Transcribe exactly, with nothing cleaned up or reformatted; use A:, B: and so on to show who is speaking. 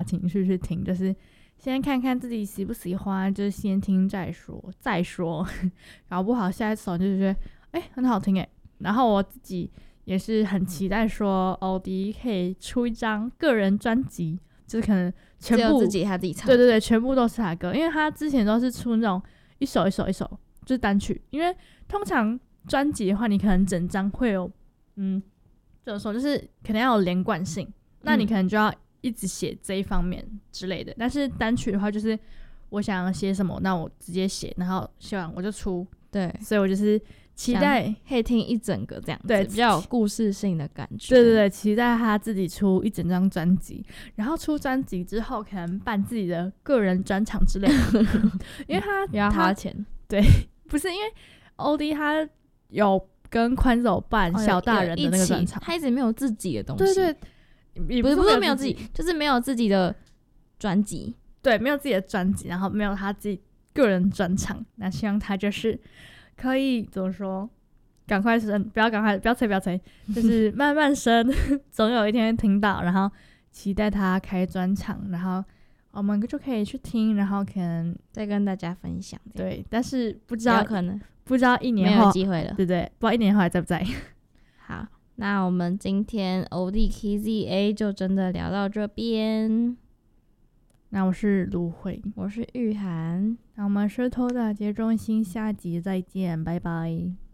A: 情绪去听，就是先看看自己喜不喜欢，就是先听再说再说，搞不好下一首就觉得哎、欸、很好听哎、欸。然后我自己也是很期待说欧弟可以出一张个人专辑，就是可能全部
B: 只有自己他自己唱，
A: 对对对，全部都是他的歌，因为他之前都是出那种一首一首一首就是单曲，因为通常专辑的话，你可能整张会有嗯怎么说，就是可能要有连贯性，那你可能就要一直写这一方面之类的。但是单曲的话，就是我想写什么，那我直接写，然后写完我就出。
B: 对，
A: 所以我就是期待
B: 可以听一整个这样子，
A: 对，
B: 比较有故事性的感觉。
A: 对对对，期待他自己出一整张专辑，然后出专辑之后可能办自己的个人专场之类的，因为他
B: 也要花钱。
A: 对，不是因为欧弟他有跟宽手办小大人的那个专场，
B: 哦、他一直没有自己的东西。
A: 对对，
B: 也不是不是没有自己，就是没有自己的专辑。
A: 对，没有自己的专辑，然后没有他自己个人专场。那希望他就是可以怎么说，赶快生，不要赶快，不要催，不要催，就是慢慢生，总有一天听到，然后期待他开专场，然后我们就可以去听，然后可能
B: 再跟大家分享。
A: 对，但是不知道
B: 可能
A: 不知道一年后
B: 没有机会了，
A: 对对，不知道一年后还在不在。
B: 好，那我们今天 O D K Z A 就真的聊到这边。
A: 那我是芦荟，
B: 我是玉涵，
A: 那我们是偷打劫中心，下集再见，拜拜。